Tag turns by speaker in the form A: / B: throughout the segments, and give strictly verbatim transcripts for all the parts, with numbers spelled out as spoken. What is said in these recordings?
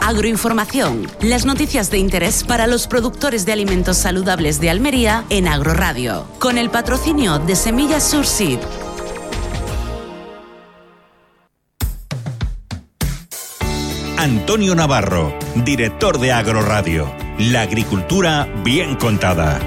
A: Agroinformación, las noticias de interés para los productores de alimentos saludables de Almería en Agroradio, con el patrocinio de Semillas Surseed.
B: Antonio Navarro, director de Agroradio. La agricultura bien contada.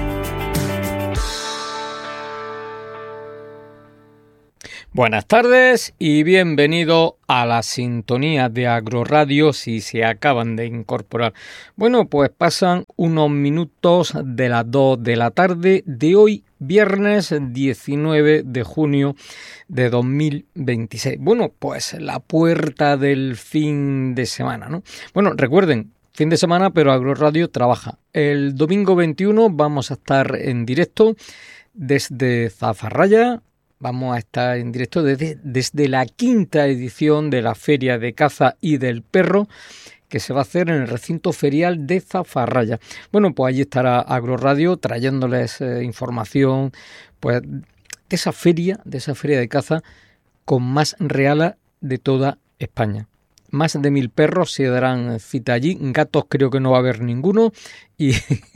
C: Buenas tardes y bienvenido a la sintonía de Agroradio si se acaban de incorporar. Bueno, pues pasan unos minutos de las dos de la tarde de hoy, viernes diecinueve de junio de dos mil veintiséis. Bueno, pues la puerta del fin de semana, ¿no? Bueno, recuerden, fin de semana, pero Agroradio trabaja. El domingo veintiuno vamos a estar en directo desde Zafarraya. Vamos a estar en directo desde, desde la quinta edición de la Feria de Caza y del Perro, que se va a hacer en el recinto ferial de Zafarraya. Bueno, pues allí estará Agroradio trayéndoles eh, información pues, de esa feria, de esa feria de caza con más reala de toda España. Más de mil perros se darán cita allí, gatos creo que no va a haber ninguno y,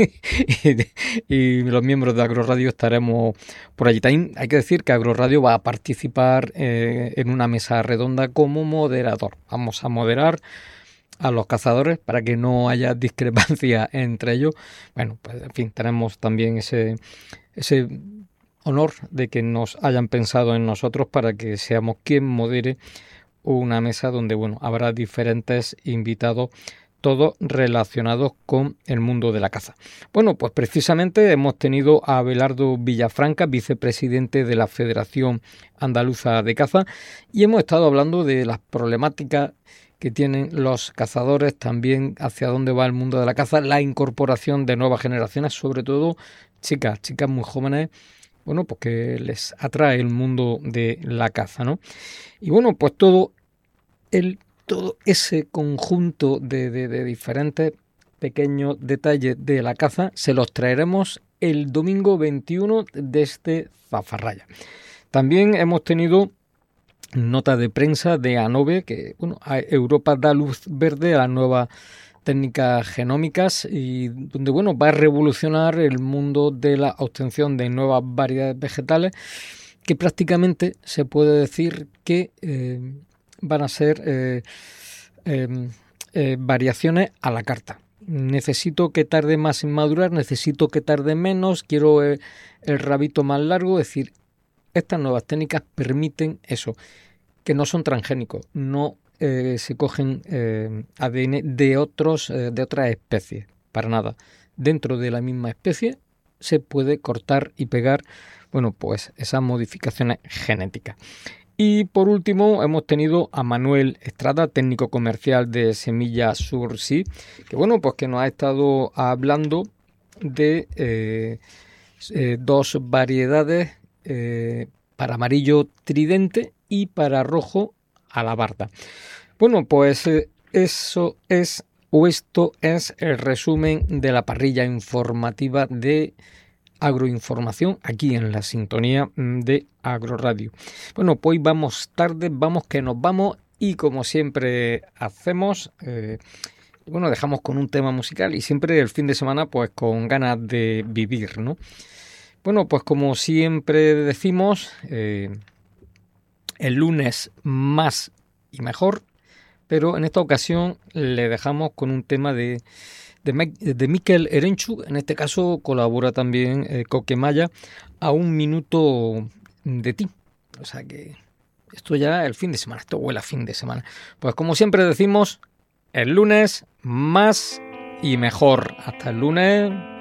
C: y, y los miembros de Agroradio estaremos por allí. También hay que decir que Agroradio va a participar eh, en una mesa redonda como moderador. Vamos a moderar a los cazadores para que no haya discrepancia entre ellos. Bueno, pues en fin, tenemos también ese, ese honor de que nos hayan pensado en nosotros para que seamos quien modere una mesa donde, bueno, habrá diferentes invitados, todos relacionados con el mundo de la caza. Bueno, pues precisamente hemos tenido a Abelardo Villafranca, vicepresidente de la Federación Andaluza de Caza, y hemos estado hablando de las problemáticas que tienen los cazadores, también hacia dónde va el mundo de la caza, la incorporación de nuevas generaciones, sobre todo chicas, chicas muy jóvenes, bueno, pues que les atrae el mundo de la caza, ¿no? Y bueno, pues todo el todo ese conjunto de, de, de diferentes pequeños detalles de la caza se los traeremos el domingo veintiuno desde Zafarraya. También hemos tenido nota de prensa de ANOVE, que bueno, Europa da luz verde a las nuevas técnicas genómicas y donde bueno va a revolucionar el mundo de la obtención de nuevas variedades vegetales que prácticamente se puede decir que eh, van a ser eh, eh, eh, variaciones a la carta. Necesito que tarde más en madurar, necesito que tarde menos, quiero eh, el rabito más largo. Es decir, estas nuevas técnicas permiten eso, que no son transgénicos, no eh, se cogen eh, A D N de otros eh, de otras especies, para nada. Dentro de la misma especie se puede cortar y pegar, bueno, pues esas modificaciones genéticas. Y por último hemos tenido a Manuel Estrada, técnico comercial de Semillas Surseed, que bueno, pues que nos ha estado hablando de eh, eh, dos variedades eh, para amarillo tridente y para rojo alabarda. Bueno, pues eh, eso es o esto es el resumen de la parrilla informativa de Agroinformación aquí en la sintonía de Agroradio. Bueno, pues hoy vamos tarde, vamos que nos vamos y como siempre hacemos, eh, bueno, dejamos con un tema musical y siempre el fin de semana pues con ganas de vivir, ¿no? Bueno, pues como siempre decimos, eh, el lunes más y mejor, pero en esta ocasión le dejamos con un tema de De, de Mikel Erenchu. En este caso colabora también eh, Coquemaya, A un minuto de ti. O sea que esto ya es el fin de semana, esto huele a fin de semana. Pues como siempre decimos, el lunes más y mejor. Hasta el lunes.